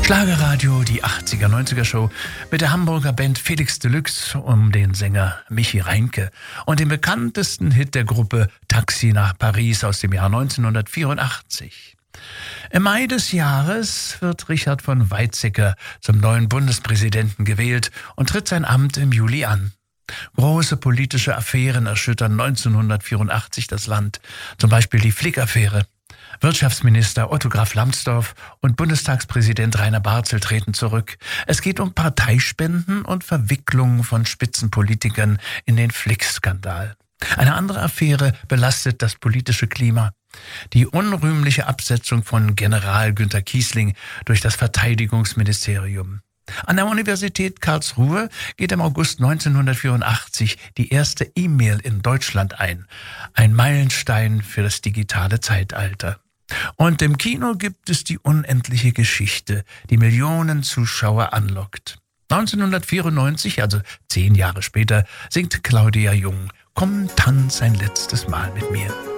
Schlagerradio, die 80er, 90er Show mit der Hamburger Band Felix Deluxe um den Sänger Michi Reinke und dem bekanntesten Hit der Gruppe Taxi nach Paris aus dem Jahr 1984. Im Mai des Jahres wird Richard von Weizsäcker zum neuen Bundespräsidenten gewählt und tritt sein Amt im Juli an. Große politische Affären erschüttern 1984 das Land, zum Beispiel die Flick-Affäre. Wirtschaftsminister Otto Graf Lambsdorff und Bundestagspräsident Rainer Barzel treten zurück. Es geht um Parteispenden und Verwicklungen von Spitzenpolitikern in den Flick-Skandal. Eine andere Affäre belastet das politische Klima. Die unrühmliche Absetzung von General Günter Kiesling durch das Verteidigungsministerium. An der Universität Karlsruhe geht im August 1984 die erste E-Mail in Deutschland ein. Ein Meilenstein für das digitale Zeitalter. Und im Kino gibt es die unendliche Geschichte, die Millionen Zuschauer anlockt. 1994, also 10 Jahre später, singt Claudia Jung: Komm, tanz ein letztes Mal mit mir.